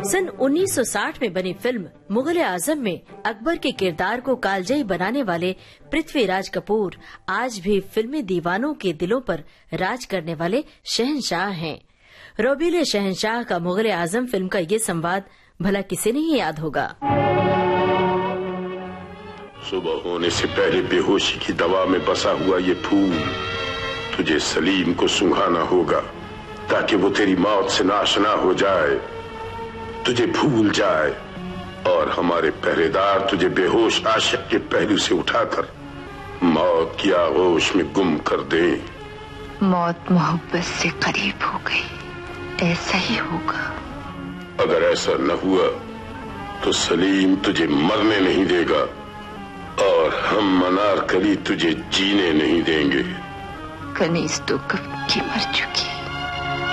सन 1960 में बनी फिल्म मुगल आजम में अकबर के किरदार को कालजयी बनाने वाले पृथ्वीराज कपूर आज भी फिल्मी दीवानों के दिलों पर राज करने वाले शहंशाह हैं। रोबीले शहंशाह का मुगल आजम फिल्म का ये संवाद भला किसे नहीं याद होगा। सुबह होने से पहले बेहोशी की दवा में बसा हुआ ये फूल तुझे सलीम को सुंघाना होगा, ताकि वो तेरी मौत से नाशना हो जाए, तुझे भूल जाए और हमारे पहरेदार तुझे बेहोश आशिक के पहलू से उठाकर मौत की आगोश में गुम कर दे। मौत मोहब्बत से करीब हो गई, ऐसा ही होगा। अगर ऐसा न हुआ तो सलीम तुझे मरने नहीं देगा और हम अनारकली तुझे जीने नहीं देंगे। कनीज तो कब की मर चुकी है।